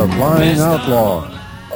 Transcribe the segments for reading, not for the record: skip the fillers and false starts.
the Flying Outlaw.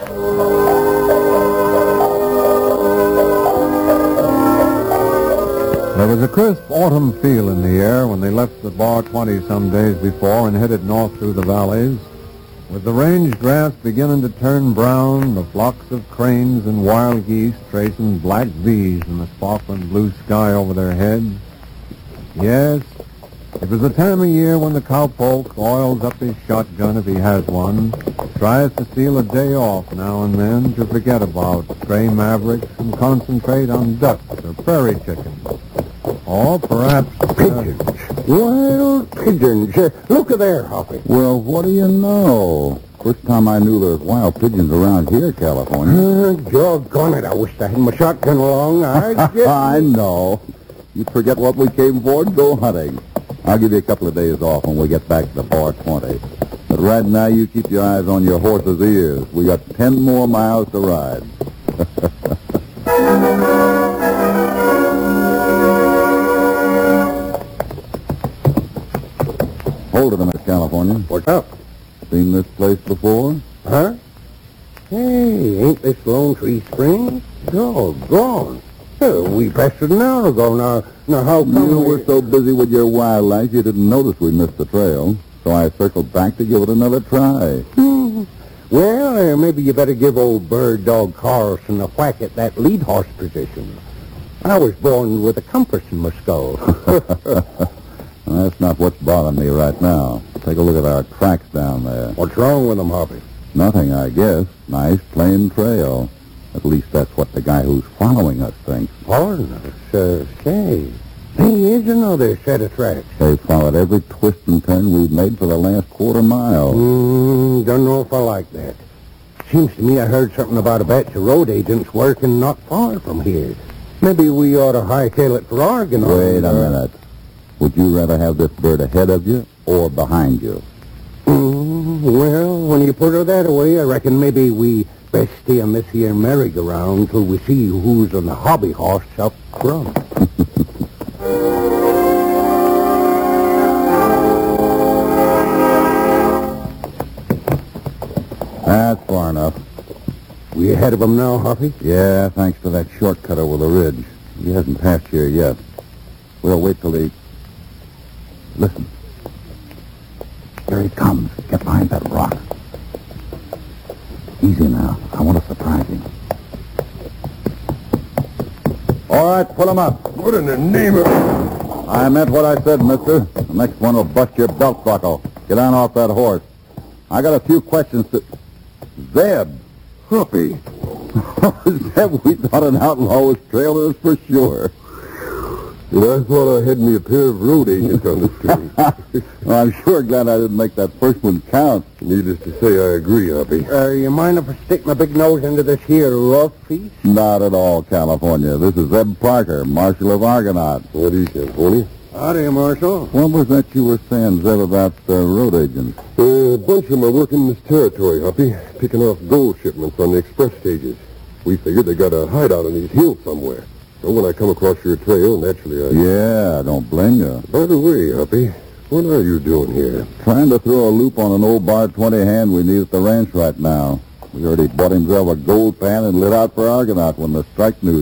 There was a crisp autumn feel in the air when they left the Bar 20 some days before and headed north through the valleys. With the range grass beginning to turn brown, the flocks of cranes and wild geese tracing black V's in the sparkling blue sky over their heads. Yes, it was the time of year when the cowpoke oils up his shotgun if he has one, tries to steal a day off now and then to forget about stray mavericks and concentrate on ducks or prairie chickens. Or perhaps pigeons. Wild pigeons. Look at there, Hoppy. Well, what do you know? First time I knew there was wild pigeons around here, California. Doggone it. I wish I had my shotgun along. I know. You forget what we came for and go hunting. I'll give you a couple of days off when we get back to the Bar 20. But right now, you keep your eyes on your horse's ears. We got 10 more miles to ride. Hold it a minute, California. What's up? Seen this place before? Huh? Hey, ain't this Lone Tree Springs? Doggone. We passed it an hour ago. Now how come You were so busy with your wildlife you didn't notice we missed the trail. So I circled back to give it another try. Well, maybe you better give old Bird Dog Carlson a whack at that lead horse position. I was born with a compass in my skull. That's not what's bothering me right now. Take a look at our tracks down there. What's wrong with them, Hoppy? Nothing, I guess. Nice, plain trail. At least that's what the guy who's following us thinks. Following us? Say, is another set of tracks. They followed every twist and turn we've made for the last quarter mile. Don't know if I like that. Seems to me I heard something about a batch of road agents working not far from here. Maybe we ought to hightail it for Oregon. Wait a minute. Would you rather have this bird ahead of you or behind you? Well, when you put her that way, I reckon maybe we best stay on this here merry-go-round till we see who's on the hobby horse up front. That's far enough. We ahead of him now, Hoppy? Yeah, thanks to that shortcut over the ridge. He hasn't passed here yet. We'll wait till he... Listen. Here he comes. Get behind that rock. Easy now. I want to surprise him. All right, pull him up. What in the name of... I meant what I said, mister. The next one will bust your belt buckle. Get down off that horse. I got a few questions to... Zeb. Hoppy. Zeb, we thought an outlaw was trailing us for sure. And I thought I had me a pair of road agents on the street. Well, I'm sure glad I didn't make that first one count. Needless to say, I agree, Hoppy. You mind if I stick my big nose into this here rough piece? Not at all, California. This is Zeb Parker, Marshal of Argonaut. What do you think, Pony? Howdy, Marshal. What was that you were saying, Zeb, about road agents? A bunch of them are working this territory, Hoppy, picking off gold shipments on the express stages. We figured they got a hideout on these hills somewhere. So when I come across your trail, naturally I... Yeah, I don't blame you. By the way, Hoppy, what are you doing here? Trying to throw a loop on an old Bar 20 hand we need at the ranch right now. We already bought himself a gold pan and lit out for Argonaut when the strike news